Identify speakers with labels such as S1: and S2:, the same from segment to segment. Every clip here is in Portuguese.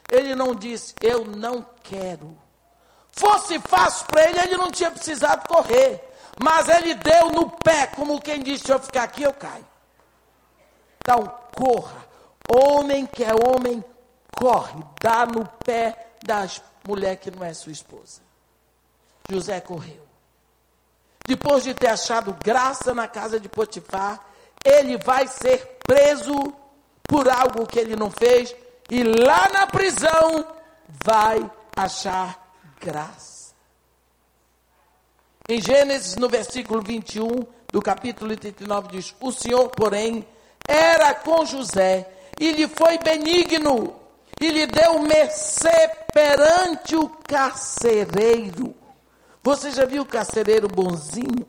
S1: Ele não disse, eu não quero. Fosse fácil para ele, ele não tinha precisado correr. Mas ele deu no pé, como quem disse, se eu ficar aqui, eu caio. Então, corra. Homem que é homem, corre. Dá no pé da mulher que não é sua esposa. José correu. Depois de ter achado graça na casa de Potifar, ele vai ser preso por algo que ele não fez. E lá na prisão vai achar graça. Em Gênesis, no versículo 21 do capítulo 39, diz: o Senhor, porém, era com José, e lhe foi benigno, e lhe deu mercê perante o carcereiro. Você já viu o carcereiro bonzinho?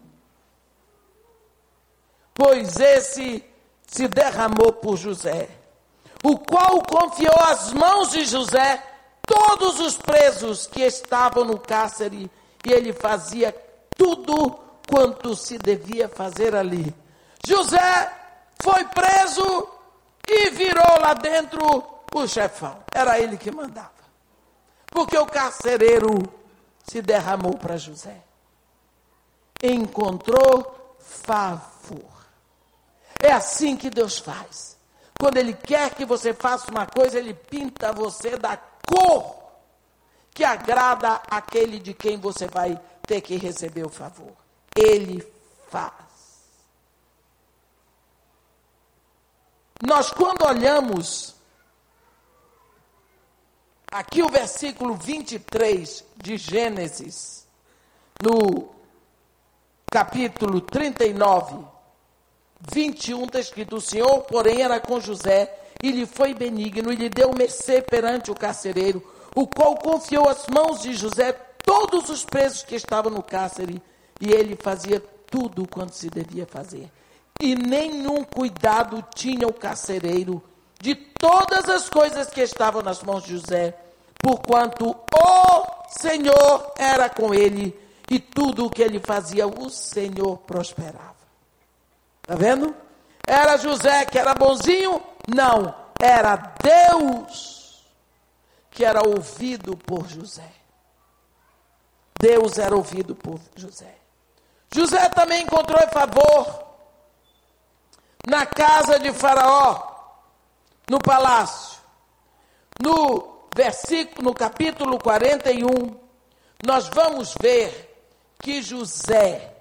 S1: Pois esse se derramou por José, o qual confiou às mãos de José todos os presos que estavam no cárcere, e ele fazia tudo quanto se devia fazer ali. José foi preso e virou lá dentro o chefão. Era ele que mandava. Porque o carcereiro se derramou para José. Encontrou favor. É assim que Deus faz. Quando Ele quer que você faça uma coisa, Ele pinta você da cor que agrada aquele de quem você vai ter que receber o favor. Ele faz. Nós, quando olhamos aqui o versículo 23 de Gênesis, no capítulo 39, 21, está escrito: o Senhor, porém, era com José, e lhe foi benigno, e lhe deu mercê perante o carcereiro, o qual confiou às mãos de José todos os presos que estavam no cárcere, e ele fazia tudo quanto se devia fazer. E nenhum cuidado tinha o carcereiro de todas as coisas que estavam nas mãos de José, porquanto o Senhor era com ele, e tudo o que ele fazia, o Senhor prosperava. Está vendo? Era José que era bonzinho? Não, era Deus que era ouvido por José. Deus era ouvido por José. José também encontrou favor na casa de Faraó, no palácio. No capítulo 41, nós vamos ver que José,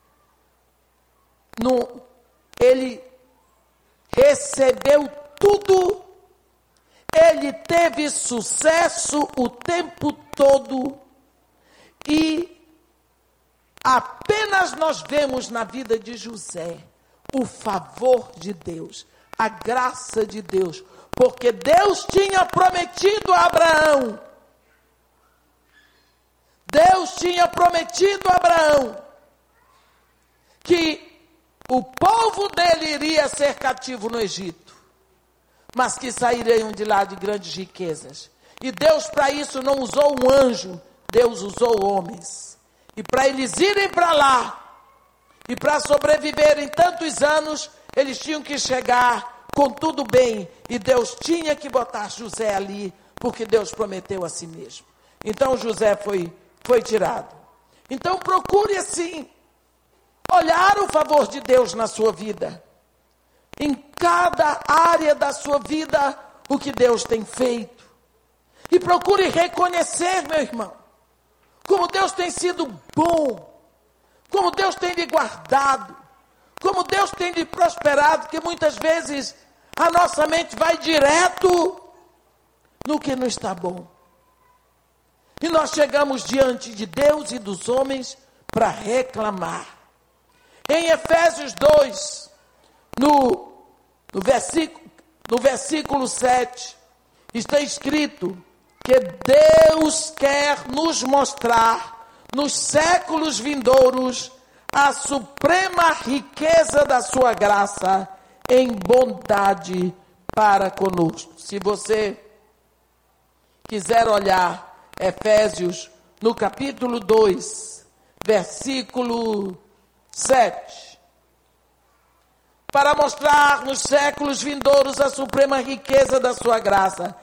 S1: ele recebeu tudo, ele teve sucesso o tempo todo, e apenas nós vemos na vida de José o favor de Deus, a graça de Deus, porque Deus tinha prometido a Abraão, que o povo dele iria ser cativo no Egito, mas que sairiam de lá de grandes riquezas. E Deus, para isso, não usou um anjo, Deus usou homens. E para eles irem para lá, e para sobreviverem tantos anos, eles tinham que chegar com tudo bem. E Deus tinha que botar José ali, porque Deus prometeu a si mesmo. Então José foi tirado. Então procure assim olhar o favor de Deus na sua vida. Em cada área da sua vida, o que Deus tem feito. E procure reconhecer, meu irmão, como Deus tem sido bom, como Deus tem lhe guardado, como Deus tem lhe prosperado, que muitas vezes a nossa mente vai direto no que não está bom. E nós chegamos diante de Deus e dos homens para reclamar. Em Efésios 2, no versículo 7, está escrito que Deus quer nos mostrar nos séculos vindouros a suprema riqueza da sua graça em bondade para conosco. Se você quiser olhar Efésios no capítulo 2, versículo 7, para mostrar nos séculos vindouros a suprema riqueza da sua graça